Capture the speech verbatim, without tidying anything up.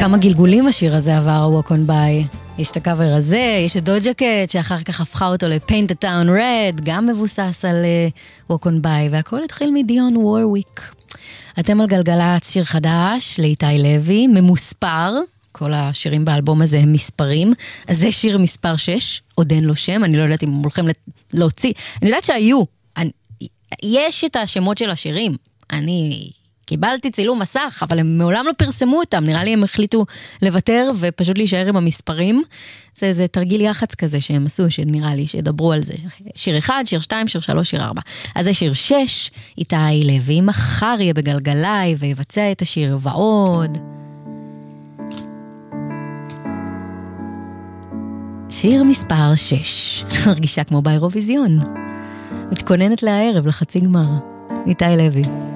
כמה גלגולים השיר הזה עבר, Walk on By. יש את הקאבר הזה, יש את דוג'ה קאט, שאחר כך הפכה אותו ל-Paint the Town Red, גם מבוסס על uh, Walk on By, והכל התחיל מדיון וורוויק. אתם על גלגלצ, שיר חדש, לאיתי לוי, ממוספר, כל השירים באלבום הזה הם מספרים, אז זה שיר מספר שש, עוד אין לו שם, אני לא יודעת אם הולכים להוציא, אני יודעת שהיו, אני, יש את השמות של השירים, אני קיבלתי צילום מסך, אבל הם מעולם לא פרסמו אותם, נראה לי הם החליטו לוותר ופשוט להישאר עם המספרים, זה, זה תרגיל יחץ כזה שהם עשו, שנראה לי שידברו על זה, שיר אחד, שיר שתיים, שיר שלוש, שיר ארבע, אז זה שיר שש, איתי לוי, מחר יהיה בגלגלי ויבצע את השיר ועוד. שיר מספר שש, מרגישה כמו באירוויזיון, מתכוננת לערב לחצי גמר, איתי לוי.